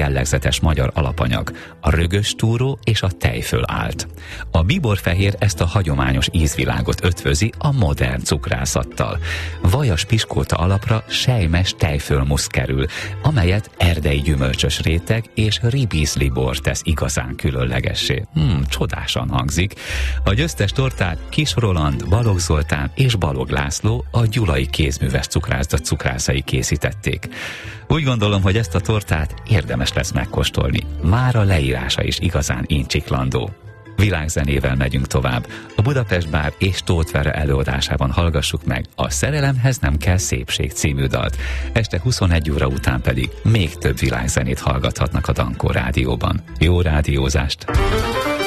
jellegzetes magyar alapanyag, a rögös túró és a tejföl állt. A bíborfehér ezt a hagyományos ízvilágot ötvözi a modern cukrászattal. Vajas piskóta alapra selymes tejfölmusz kerül, amelyet erdei gyümölcsös réteg és ribízlibor tesz igazán különlegessé. Csodásan hangzik. A győztes tortát Kis Roland, Balogh Zoltán és Balogh László, a Gyulai Kézműves Cukrászda cukrászai készítették. Úgy gondolom, hogy ezt a tortát érdemes lesz megkóstolni. Már a leírása is igazán incsiklandó. Világzenével megyünk tovább. A Budapest Bár és Tóth Vera előadásában hallgassuk meg a Szerelemhez nem kell szépség című dalt. Este 21 óra után pedig még több világzenét hallgathatnak a Dankó Rádióban. Jó rádiózást!